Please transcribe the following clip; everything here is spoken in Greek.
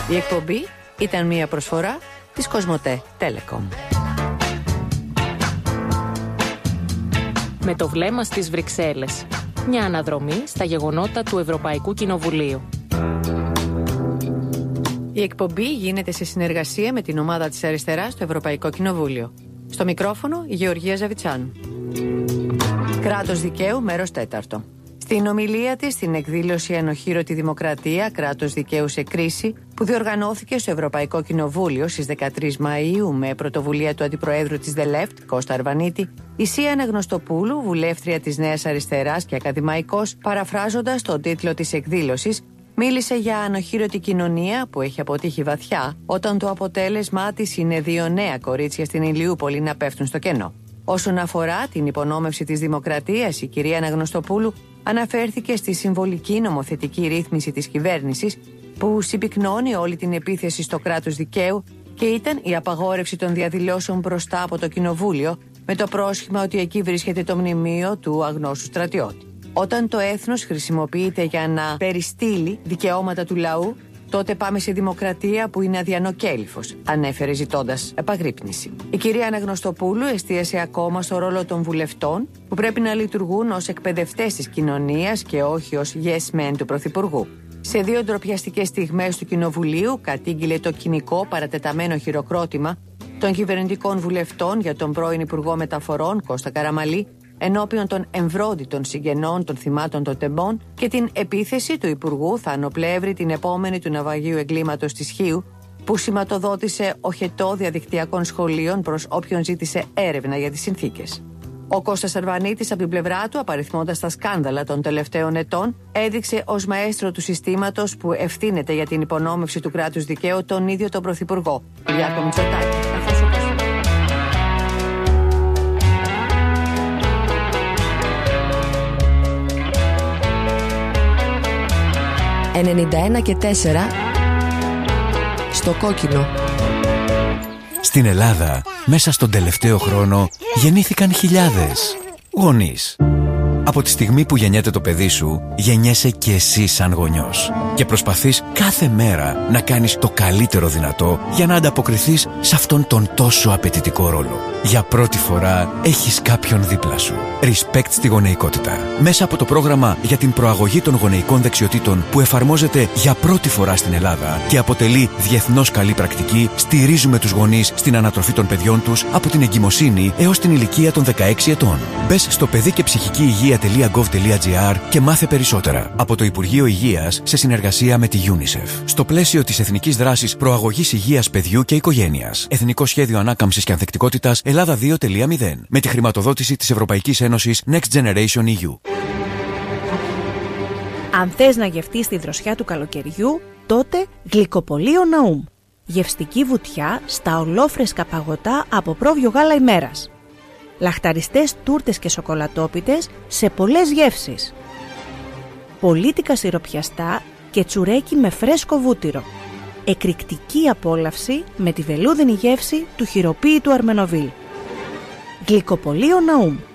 Η εκπομπή ήταν μια προσφορά της Κοσμοτέ Telecom. Με το βλέμμα στις Βρυξέλλες. Μια αναδρομή στα γεγονότα του Ευρωπαϊκού Κοινοβουλίου. Η εκπομπή γίνεται σε συνεργασία με την ομάδα της αριστεράς στο Ευρωπαϊκό Κοινοβούλιο. Στο μικρόφωνο η Γεωργία Ζαβιτσάνου. Κράτος δικαίου, μέρος 4. Στην ομιλία της στην εκδήλωση «Ανοχήρωτη Δημοκρατία, κράτος δικαίου σε κρίση», που διοργανώθηκε στο Ευρωπαϊκό Κοινοβούλιο στις 13 Μαΐου με πρωτοβουλία του Αντιπροέδρου της ΔΕΛΕΦΤ, Κώστα Αρβανίτη, η Σία Αναγνωστοπούλου, βουλεύτρια της Νέας Αριστεράς και ακαδημαϊκός, παραφράζοντας τον τίτλο της εκδήλωσης, μίλησε για ανοχήρωτη κοινωνία που έχει αποτύχει βαθιά όταν το αποτέλεσμά της είναι 2 νέα κορίτσια στην Ηλιούπολη να πέφτουν στο κενό. Όσον αφορά την υπονόμευση της δημοκρατίας, η κυρία Αναγνωστοπούλου αναφέρθηκε στη συμβολική νομοθετική ρύθμιση της κυβέρνησης που συμπυκνώνει όλη την επίθεση στο κράτος δικαίου και ήταν η απαγόρευση των διαδηλώσεων μπροστά από το Κοινοβούλιο με το πρόσχημα ότι εκεί βρίσκεται το μνημείο του αγνώστου στρατιώτη. Όταν το έθνος χρησιμοποιείται για να περιστύλει δικαιώματα του λαού, τότε πάμε σε δημοκρατία που είναι αδιανό κέλυφος, ανέφερε ζητώντας επαγρύπνηση. Η κυρία Αναγνωστοπούλου εστίασε ακόμα στο ρόλο των βουλευτών που πρέπει να λειτουργούν ως εκπαιδευτές της κοινωνίας και όχι ως yes men του Πρωθυπουργού. Σε 2 ντροπιαστικές στιγμές του Κοινοβουλίου κατήγγειλε το κοινικό παρατεταμένο χειροκρότημα των κυβερνητικών βουλευτών για τον πρώην Υπουργό Μεταφορών Κώστα Καραμαλή ενώπιον των εμβρόντιτων συγγενών των θυμάτων των τεμπών και την επίθεση του Υπουργού Θάνο Πλεύρη την επόμενη του ναυαγίου εγκλήματος της Χίου, που σηματοδότησε οχετό διαδικτυακών σχολείων προς όποιον ζήτησε έρευνα για τις συνθήκες. Ο Κώστας Αρβανίτης, από την πλευρά του, απαριθμώντας τα σκάνδαλα των τελευταίων ετών, έδειξε ως μαέστρο του συστήματος που ευθύνεται για την υπονόμευση του κράτους δικαίου τον ίδιο τον Πρωθυπουργό, Κυριάκο Μητσοτάκη. 91,4 στο κόκκινο. Στην Ελλάδα, μέσα στον τελευταίο χρόνο, γεννήθηκαν χιλιάδες γονείς. Από τη στιγμή που γεννιέται το παιδί σου, γεννιέσαι και εσύ σαν γονιός. Και προσπαθείς κάθε μέρα να κάνεις το καλύτερο δυνατό για να ανταποκριθείς σε αυτόν τον τόσο απαιτητικό ρόλο. Για πρώτη φορά έχεις κάποιον δίπλα σου. Respect στη γονεϊκότητα. Μέσα από το πρόγραμμα για την προαγωγή των γονεϊκών δεξιοτήτων που εφαρμόζεται για πρώτη φορά στην Ελλάδα και αποτελεί διεθνώς καλή πρακτική, στηρίζουμε τους γονείς στην ανατροφή των παιδιών τους από την εγκυμοσύνη έως την ηλικία των 16 ετών. Μπες στο παιδικεψυχικηυγεία.gov.gr και μάθε περισσότερα. Από το Υπουργείο Υγείας σε συνεργασία με τη UNICEF. Στο πλαίσιο της Εθνικής Δράσης Προαγωγής Υγείας Παιδιού και Οικογένειας. Εθνικό Σχέδιο Ανάκαμψης και Ανθεκτικότητας Ελλάδα 2.0. Με τη χρηματοδότηση της Ευρωπαϊκής Ένωσης Next Generation EU. Αν θες να γευτείς τη δροσιά του καλοκαιριού, τότε Γλυκοπωλείο Ναούμ. Γευστική βουτιά στα ολόφρεσκα παγωτά από πρόβιο γάλα ημέρας. Λαχταριστές τούρτες και σοκολατόπιτες σε πολλές γεύσεις. Πολίτικα σιροπιαστά και τσουρέκι με φρέσκο βούτυρο. Εκρηκτική απόλαυση με τη βελούδινη γεύση του χειροποίητου Αρμενοβίλ. Γλυκοπωλείο Ναούμ.